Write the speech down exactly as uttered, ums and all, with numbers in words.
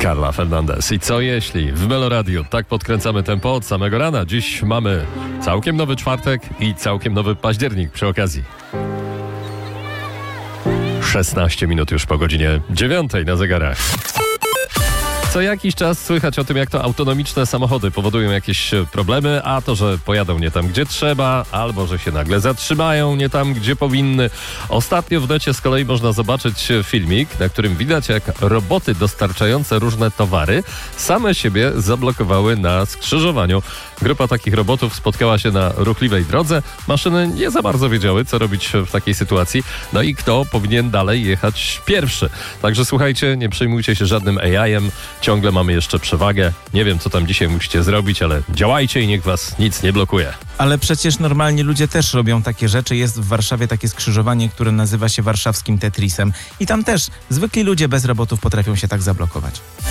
Carla Fernandez. I co jeśli w Meloradiu tak podkręcamy tempo od samego rana? Dziś mamy całkiem nowy czwartek i całkiem nowy październik przy okazji. szesnaście minut już po godzinie dziewiątej na zegarach. Co jakiś czas słychać o tym, jak to autonomiczne samochody powodują jakieś problemy, a to, że pojadą nie tam, gdzie trzeba, albo że się nagle zatrzymają nie tam, gdzie powinny. Ostatnio w necie z kolei można zobaczyć filmik, na którym widać, jak roboty dostarczające różne towary same siebie zablokowały na skrzyżowaniu. Grupa takich robotów spotkała się na ruchliwej drodze. Maszyny nie za bardzo wiedziały, co robić w takiej sytuacji. No i kto powinien dalej jechać pierwszy. Także słuchajcie, nie przejmujcie się żadnym A I em. Ciągle mamy jeszcze przewagę. Nie wiem, co tam dzisiaj musicie zrobić, ale działajcie i niech was nic nie blokuje. Ale przecież normalnie ludzie też robią takie rzeczy. Jest w Warszawie takie skrzyżowanie, które nazywa się warszawskim Tetrisem. I tam też zwykli ludzie bez robotów potrafią się tak zablokować.